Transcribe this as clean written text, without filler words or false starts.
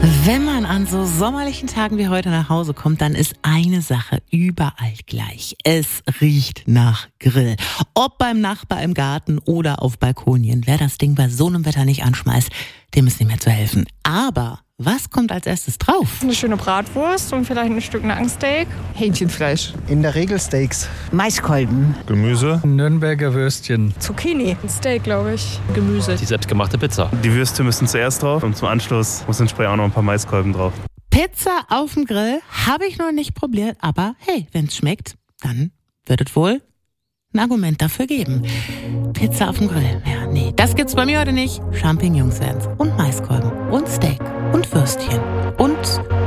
Wenn man an so sommerlichen Tagen wie heute nach Hause kommt, dann ist eine Sache überall gleich. Es riecht nach Grill. Ob beim Nachbar im Garten oder auf Balkonien. Wer das Ding bei so einem Wetter nicht anschmeißt, dem ist nicht mehr zu helfen. Aber was kommt als erstes drauf? Eine schöne Bratwurst und vielleicht ein Stück Nackensteak. Hähnchenfleisch. In der Regel Steaks. Maiskolben. Gemüse. Nürnberger Würstchen. Zucchini. Ein Steak, glaube ich. Gemüse. Die selbstgemachte Pizza. Die Würste müssen zuerst drauf und zum Anschluss muss in Spray auch noch ein paar Maiskolben drauf. Pizza auf dem Grill habe ich noch nicht probiert, aber hey, wenn's schmeckt, dann wird es wohl ein Argument dafür geben. Pizza auf dem Grill, ja, nee, das gibt's bei mir heute nicht. Champignons werden's und Maiskolben und Steak und Würstchen und